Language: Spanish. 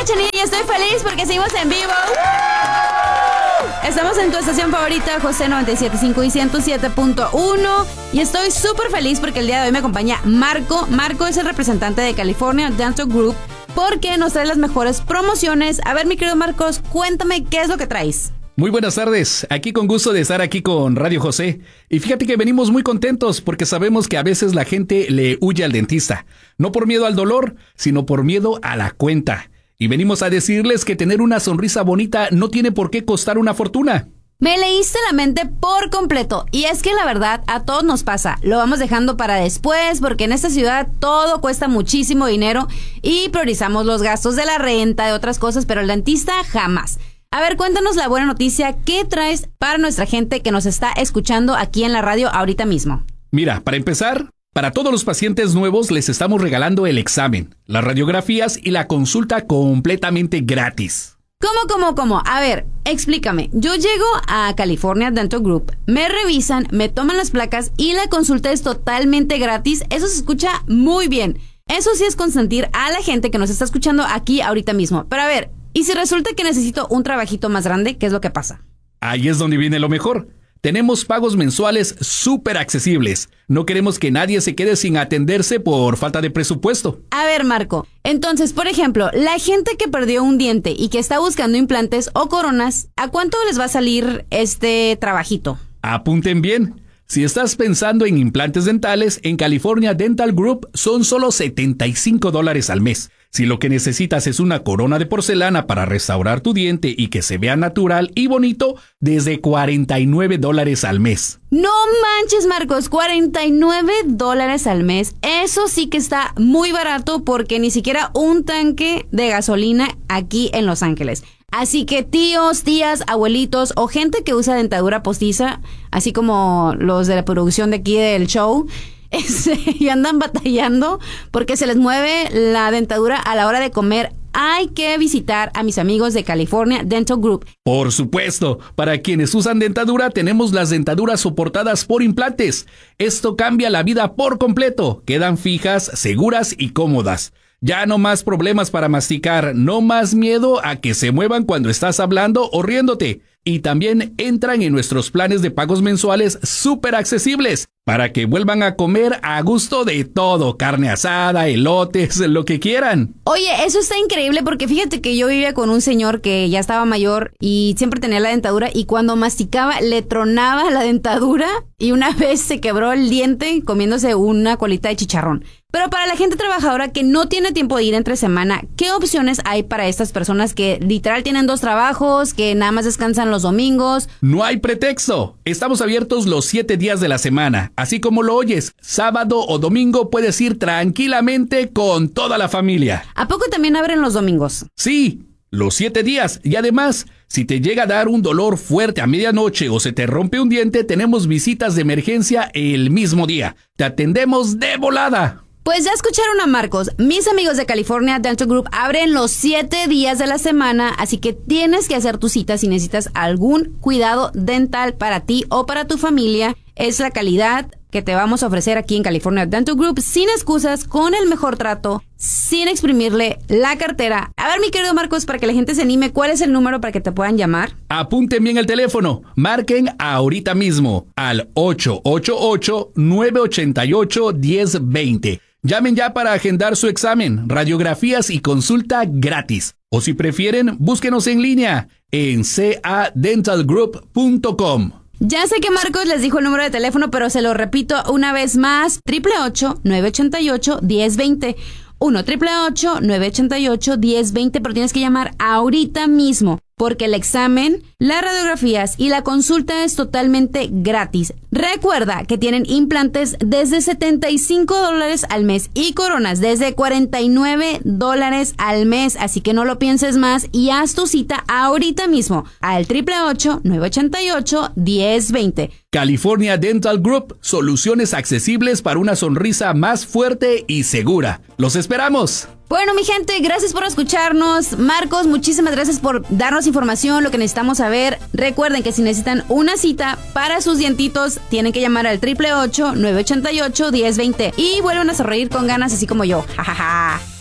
Cachanilla y estoy feliz porque seguimos en vivo. Estamos en tu estación favorita, José 97.5 y 107.1. Y estoy súper feliz porque el día de hoy me acompaña Marco. Marco es el representante de California Dental Group porque nos trae las mejores promociones. A ver, mi querido Marcos, cuéntame qué es lo que traes. Muy buenas tardes, aquí con gusto de estar aquí con Radio José. Y fíjate que venimos muy contentos porque sabemos que a veces la gente le huye al dentista. No por miedo al dolor, sino por miedo a la cuenta. Y venimos a decirles que tener una sonrisa bonita no tiene por qué costar una fortuna. Me leíste la mente por completo. Y es que la verdad, a todos nos pasa. Lo vamos dejando para después porque en esta ciudad todo cuesta muchísimo dinero y priorizamos los gastos de la renta, de otras cosas, pero el dentista jamás. A ver, cuéntanos la buena noticia. ¿Qué traes para nuestra gente que nos está escuchando aquí en la radio ahorita mismo? Mira, para empezar, para todos los pacientes nuevos les estamos regalando el examen, las radiografías y la consulta completamente gratis. ¿Cómo? A ver, explícame. Yo llego a California Dental Group, me revisan, me toman las placas y la consulta es totalmente gratis. Eso se escucha muy bien. Eso sí es consentir a la gente que nos está escuchando aquí ahorita mismo. Pero a ver, ¿y si resulta que necesito un trabajito más grande? ¿Qué es lo que pasa? Ahí es donde viene lo mejor. Tenemos pagos mensuales súper accesibles. No queremos que nadie se quede sin atenderse por falta de presupuesto. A ver, Marco, entonces, por ejemplo, la gente que perdió un diente y que está buscando implantes o coronas, ¿a cuánto les va a salir este trabajito? Apunten bien. Si estás pensando en implantes dentales, en California Dental Group son solo $75 al mes. Si lo que necesitas es una corona de porcelana para restaurar tu diente y que se vea natural y bonito, desde $49 al mes. No manches, Marcos, $49 al mes. Eso sí que está muy barato porque ni siquiera un tanque de gasolina aquí en Los Ángeles. Así que tíos, tías, abuelitos o gente que usa dentadura postiza, así como los de la producción de aquí del show, y andan batallando porque se les mueve la dentadura a la hora de comer, hay que visitar a mis amigos de California Dental Group. Por supuesto, para quienes usan dentadura tenemos las dentaduras soportadas por implantes. Esto cambia la vida por completo. Quedan fijas, seguras y cómodas. Ya no más problemas para masticar, no más miedo a que se muevan cuando estás hablando o riéndote. Y también entran en nuestros planes de pagos mensuales súper accesibles para que vuelvan a comer a gusto de todo, carne asada, elotes, lo que quieran. Oye, eso está increíble porque fíjate que yo vivía con un señor que ya estaba mayor y siempre tenía la dentadura y cuando masticaba le tronaba la dentadura y una vez se quebró el diente comiéndose una colita de chicharrón. Pero para la gente trabajadora que no tiene tiempo de ir entre semana, ¿qué opciones hay para estas personas que literal tienen 2 trabajos, que nada más descansan los domingos? No hay pretexto. Estamos abiertos los 7 días de la semana. Así como lo oyes, sábado o domingo puedes ir tranquilamente con toda la familia. ¿A poco también abren los domingos? Sí, los 7 días. Y además, si te llega a dar un dolor fuerte a medianoche o se te rompe un diente, tenemos visitas de emergencia el mismo día. Te atendemos de volada. Pues ya escucharon a Marcos. Mis amigos de California Dental Group abren los 7 días de la semana, así que tienes que hacer tu cita si necesitas algún cuidado dental para ti o para tu familia. Es la calidad que te vamos a ofrecer aquí en California Dental Group, sin excusas, con el mejor trato, sin exprimirle la cartera. A ver, mi querido Marcos, para que la gente se anime, ¿cuál es el número para que te puedan llamar? Apunten bien el teléfono. Marquen ahorita mismo al 888-988-1020. Llamen ya para agendar su examen, radiografías y consulta gratis. O si prefieren, búsquenos en línea en cadentalgroup.com. Ya sé que Marcos les dijo el número de teléfono, pero se lo repito una vez más, 888-988-1020. 1-888-988-1020, pero tienes que llamar ahorita mismo, porque el examen, las radiografías y la consulta es totalmente gratis. Recuerda que tienen implantes desde $75 al mes y coronas desde $49 al mes, así que no lo pienses más y haz tu cita ahorita mismo al 888-988-1020. California Dental Group, soluciones accesibles para una sonrisa más fuerte y segura. ¡Los esperamos! Bueno, mi gente, gracias por escucharnos. Marcos, muchísimas gracias por darnos información, lo que necesitamos saber. Recuerden que si necesitan una cita para sus dientitos, tienen que llamar al 888-988-1020 y vuelvan a sonreír con ganas, así como yo. ¡Ja, ja, ja!